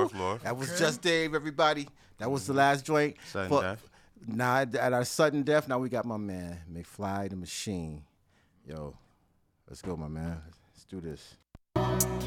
North. That was Just Dave, everybody. That was the last joint. Sudden Death. Now, at our Sudden Death, now we got my man, McFly the Machine. Yo, let's go, my man. Let's do this.